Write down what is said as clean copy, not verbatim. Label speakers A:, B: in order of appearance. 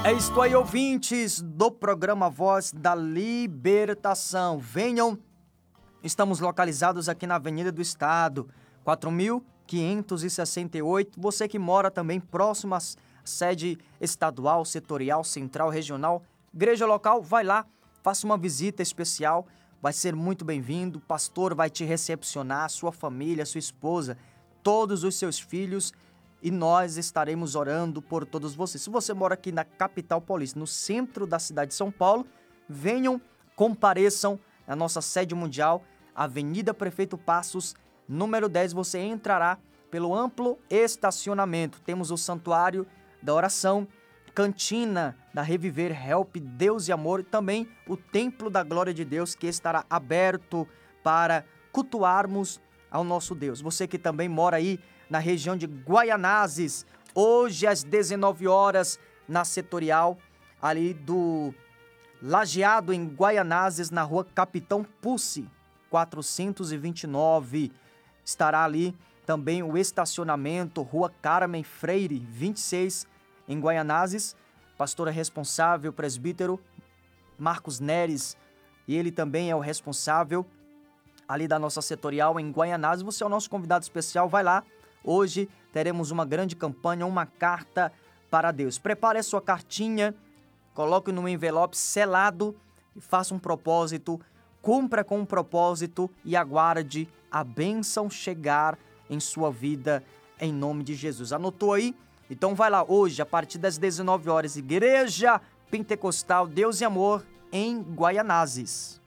A: É isto aí, ouvintes do programa Voz da Libertação. Venham, estamos localizados aqui na Avenida do Estado, 4568. Você que mora também próximo à sede estadual, setorial, central, regional, igreja local, vai lá, faça uma visita especial, vai ser muito bem-vindo. O pastor vai te recepcionar, sua família, sua esposa, todos os seus filhos, e nós estaremos orando por todos vocês. Se você mora aqui na capital paulista, no centro da cidade de São Paulo, venham, compareçam na nossa sede mundial, Avenida Prefeito Passos, número 10. Você entrará pelo amplo estacionamento. Temos o Santuário da Oração, Cantina da Reviver, Help, Deus e Amor, e também o Templo da Glória de Deus, que estará aberto para cultuarmos ao nosso Deus. Você que também mora aí na região de Guaianazes, hoje às 19 horas, na setorial ali do Lajeado, em Guaianazes, na rua Capitão Pussi, 429. Estará ali também o estacionamento, rua Carmen Freire, 26, em Guaianazes. Pastora responsável, presbítero Marcos Neres, e ele também é o responsável ali da nossa setorial em Guaianazes. Você é o nosso convidado especial, vai lá. Hoje teremos uma grande campanha, uma carta para Deus. Prepare a sua cartinha, coloque no envelope selado e faça um propósito, cumpra com um propósito e aguarde a bênção chegar em sua vida, em nome de Jesus. Anotou aí? Então vai lá hoje, a partir das 19 horas, Igreja Pentecostal Deus e Amor, em Guaianazes.